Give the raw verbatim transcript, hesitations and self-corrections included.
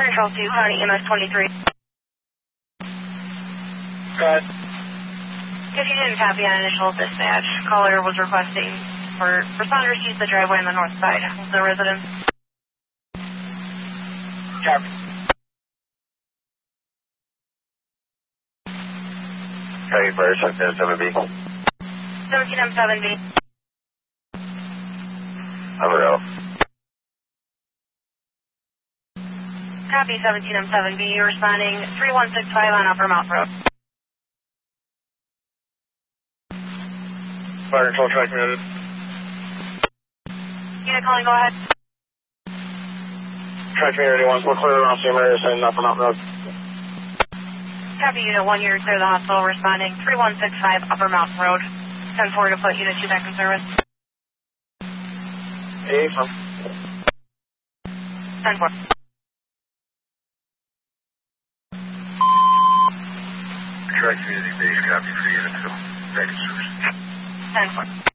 Central two, County E M S twenty-three. Go ahead. If you didn't copy on initial dispatch, caller was requesting for responders to use the driveway on the north side of the residence. Copy. County Fire, seventeen M seven B. seventeen M seven B. Amarillo. Copy seventeen M seven B. You're responding three one six five on Upper Mount Road. Fire control track muted. Unit calling, go ahead. Track community one, we're clear around same areas and Upper Mount Road. Copy Unit one, you're clear the hospital, responding three one six five Upper Mountain Road. ten four to put Unit two back in service. Hey, from. ten four. Track community base, copy for Unit two. Back in service. ten four.